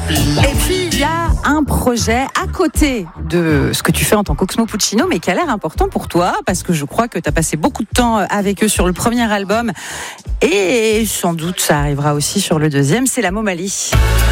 Et puis il y a un projet à côté de ce que tu fais en tant qu'Oxmo Puccino, mais qui a l'air important pour toi, parce que je crois que tu as passé beaucoup de temps avec eux sur le premier album, et sans doute ça arrivera aussi sur le deuxième, c'est la Momalie.